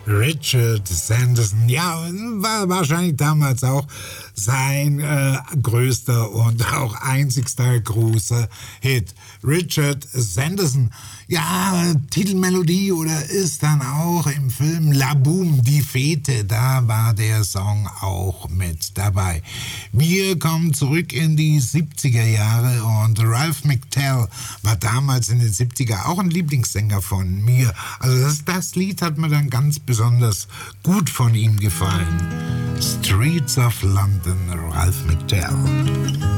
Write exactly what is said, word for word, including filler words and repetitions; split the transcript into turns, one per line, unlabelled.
Richard Sanderson, ja, war wahrscheinlich damals auch sein äh, größter und auch einzigster großer Hit. Richard Sanderson, ja, Titelmelodie oder ist dann auch im Film La Boum, die Fete, da war der Song auch mit dabei. Wir kommen zurück in die siebziger Jahre und Ralph McTell war damals in den siebziger auch ein Lieblingssänger von mir. Also das, das Lied hat mir dann ganz besonders gut von ihm gefallen. Streets of London, Ralph McTell.